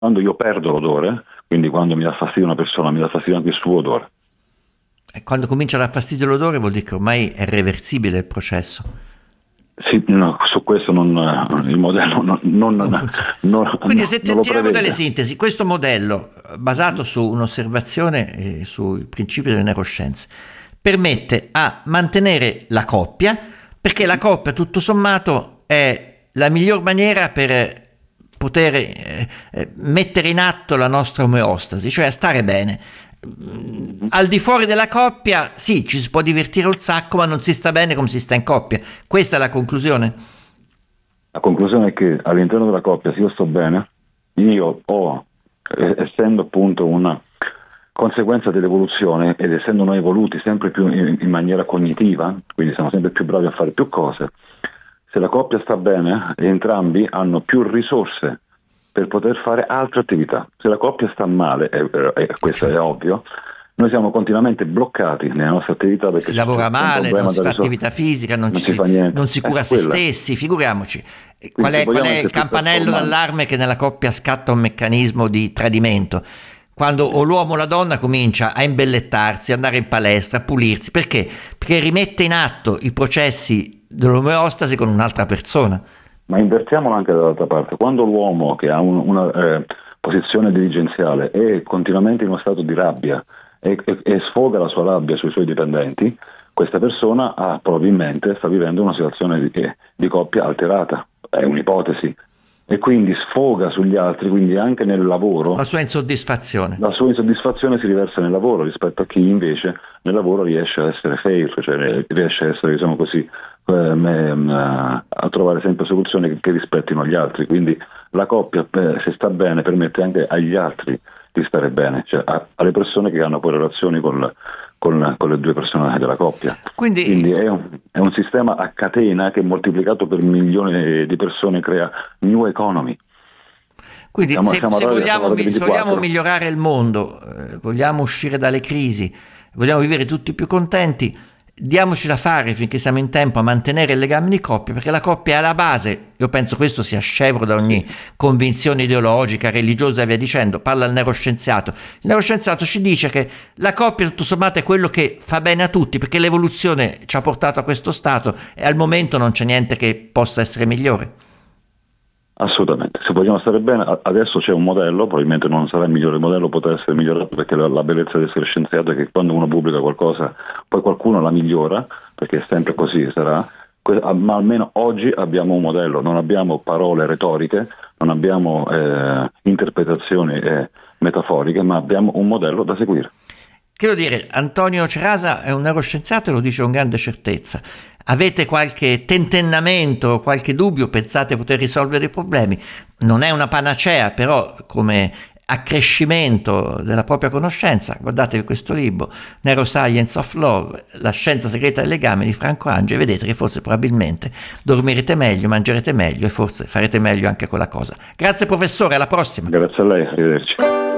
quando io perdo l'odore, quindi quando mi dà fastidio una persona, mi dà fastidio anche il suo odore. E quando comincia a dar fastidio l'odore vuol dire che ormai è reversibile il processo. Sì, no, su questo il modello Non funziona. non Quindi se lo tiriamo delle prevede. sintesi, questo modello basato su un'osservazione e sui principi delle neuroscienze permette a mantenere la coppia, perché la coppia tutto sommato è la miglior maniera per poter mettere in atto la nostra omeostasi, cioè a stare bene. Al di fuori della coppia, sì, ci si può divertire un sacco, ma non si sta bene come si sta in coppia. Questa è la conclusione? La conclusione è che all'interno della coppia, se io sto bene, io ho, essendo appunto una conseguenza dell'evoluzione ed essendo noi evoluti sempre più in maniera cognitiva, quindi siamo sempre più bravi a fare più cose, se la coppia sta bene, entrambi hanno più risorse per poter fare altre attività. Se la coppia sta male, e questo è ovvio, noi siamo continuamente bloccati nelle nostre attività perché Si lavora c'è un male, non problema si da fa risolvere, attività fisica, non si fa niente. non si cura se Quella. stessi, figuriamoci. Quindi se Qual vogliamo è il essere più campanello performanti, d'allarme che nella coppia scatta un meccanismo di tradimento? Quando o l'uomo o la donna comincia a imbellettarsi, andare in palestra, a pulirsi. Perché? Perché rimette in atto i processi dell'omeostasi con un'altra persona. ma invertiamolo anche dall'altra parte. Quando l'uomo che ha una posizione dirigenziale è continuamente in uno stato di rabbia e sfoga la sua rabbia sui suoi dipendenti, questa persona probabilmente sta vivendo una situazione di coppia alterata, è un'ipotesi, e quindi sfoga sugli altri, quindi anche nel lavoro. La sua insoddisfazione. La sua insoddisfazione si riversa nel lavoro rispetto a chi invece nel lavoro riesce a essere fair, cioè riesce a essere, diciamo così, a trovare sempre soluzioni che rispettino gli altri. Quindi la coppia, se sta bene, permette anche agli altri di stare bene, cioè alle persone che hanno poi relazioni con le due persone della coppia. Quindi è un sistema a catena che moltiplicato per milioni di persone crea new economy. Quindi se vogliamo 24. migliorare il mondo, vogliamo uscire dalle crisi, vogliamo vivere tutti più contenti, diamoci da fare finché siamo in tempo a mantenere il legame di coppia, perché la coppia è alla base. Io penso questo sia scevro da ogni convinzione ideologica, religiosa e via dicendo. Parla il neuroscienziato. Il neuroscienziato ci dice che la coppia tutto sommato è quello che fa bene a tutti, perché l'evoluzione ci ha portato a questo stato e al momento non c'è niente che possa essere migliore. Assolutamente, se vogliamo stare bene, adesso c'è un modello, probabilmente non sarà il migliore modello, potrà essere migliorato, perché la bellezza di essere scienziato è che quando uno pubblica qualcosa poi qualcuno la migliora, perché è sempre così sarà, ma almeno oggi abbiamo un modello, non abbiamo parole retoriche, non abbiamo interpretazioni metaforiche, ma abbiamo un modello da seguire. Che dire, Antonio Cerasa è un neuroscienziato e lo dice con grande certezza. Avete qualche tentennamento, qualche dubbio? Pensate poter risolvere i problemi? Non è una panacea, però come accrescimento della propria conoscenza, guardatevi questo libro, Neuroscience of Love, la scienza segreta del legame di Franco Ange, e vedete che forse probabilmente dormirete meglio, mangerete meglio e forse farete meglio anche quella cosa. Grazie professore, alla prossima. Grazie a lei, arrivederci.